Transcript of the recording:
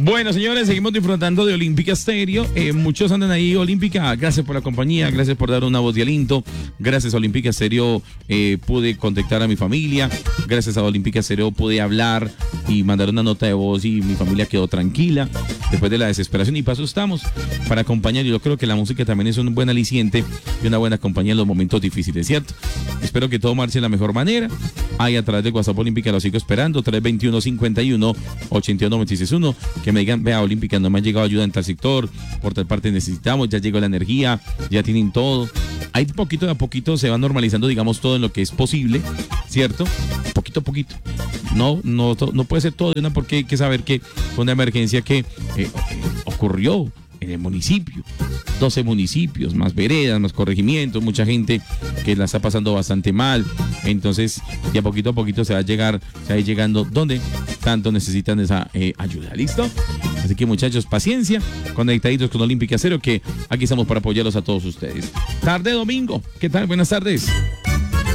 Bueno, señores, seguimos disfrutando de Olímpica Stereo. Muchos andan ahí, Olímpica. Gracias por la compañía, gracias por dar una voz de aliento. Gracias a Olímpica Stereo pude contactar a mi familia. Gracias a Olímpica Stereo pude hablar y mandar una nota de voz y mi familia quedó tranquila después de la desesperación. Y paso estamos para acompañar. Yo creo que la música también es un buen aliciente y una buena compañía en los momentos difíciles, ¿cierto? Espero que todo marche de la mejor manera. Ahí a través de WhatsApp Olímpica lo sigo esperando, 321-51-81-961, que me digan, vea Olímpica, no me ha llegado ayuda en tal sector, por tal parte necesitamos, ya llegó la energía, ya tienen todo. Ahí poquito a poquito se va normalizando, digamos, todo en lo que es posible, ¿cierto? Poquito a poquito. No puede ser todo de una, porque hay que saber que fue una emergencia que ocurrió en el municipio, 12 municipios, más veredas, más corregimientos, mucha gente que la está pasando bastante mal. Entonces, ya poquito a poquito se va a ir llegando donde tanto necesitan esa ayuda. ¿Listo? Así que, muchachos, paciencia, conectaditos con Olímpica Stereo, que aquí estamos para apoyarlos a todos ustedes. Tarde domingo, ¿qué tal? Buenas tardes.